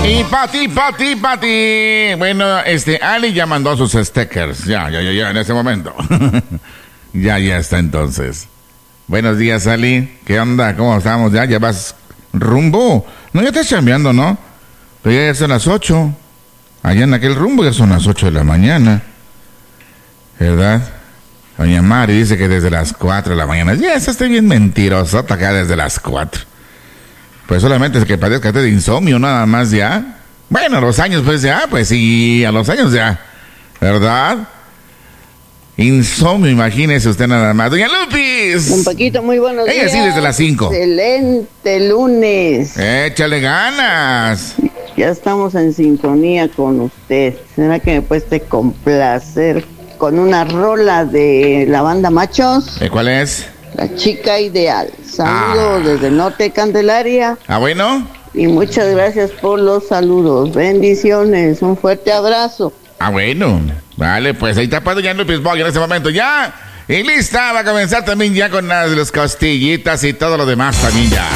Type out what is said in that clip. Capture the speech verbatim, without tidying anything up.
Y Pati, Pati, Pati. Bueno, este, Ali ya mandó sus stickers. Ya, ya, ya, ya, en ese momento. Ya, ya está entonces. Buenos días, Ali. ¿Qué onda? ¿Cómo estamos? ¿Ya? ¿Ya vas rumbo? No, ya estás chambeando, ¿no? Pero ya son las ocho. Allá en aquel rumbo ya son las ocho de la mañana. ¿Verdad? Doña Mari dice que desde las cuatro de la mañana. Ya, eso estoy bien mentiroso. Acá desde las cuatro. Pues solamente es que padezca de insomnio, nada más ya. Bueno, a los años, pues ya, pues sí, a los años ya. ¿Verdad? Insomnio, imagínese usted nada más. Doña Lupis. Un Paquito, muy buenos Ella días. sí, desde las cinco. Excelente lunes. Échale ganas. Ya estamos en sintonía con usted. ¿Será que me puede complacer con una rola de la banda Machos? ¿Eh, ¿Cuál es? La chica ideal. Saludos ah. desde Norte Candelaria. Ah, bueno. Y muchas gracias por los saludos. Bendiciones. Un fuerte abrazo. Ah, bueno. Vale, pues ahí está Doña Lupis Bogg en este momento. Ya. Y lista. Va a comenzar también ya con las, las costillitas y todo lo demás también ya.